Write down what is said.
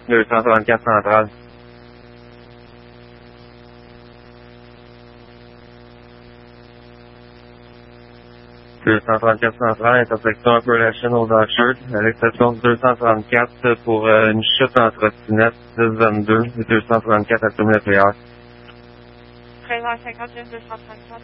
234 centrale. 234 centrale, intersection Appalachian au Dockshire, à l'exception de 234 pour une chute en trottinette, 10-22, et 234 à Tumlet-Prieur. 13h51, 234.